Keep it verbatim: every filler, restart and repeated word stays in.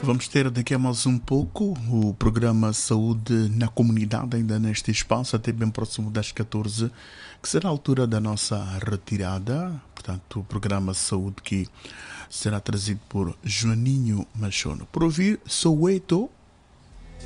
Vamos ter daqui a mais um pouco o programa Saúde na Comunidade, ainda neste espaço, até bem próximo das catorze, que será a altura da nossa retirada. Portanto, o programa Saúde que será trazido por Joaninho Machono. Por ouvir Soweto